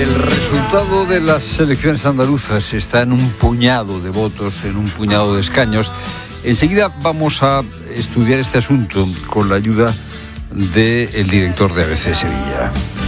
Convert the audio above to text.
El resultado de las elecciones andaluzas está en un puñado de votos, en un puñado de escaños. Enseguida vamos a estudiar este asunto con la ayuda del director de ABC Sevilla.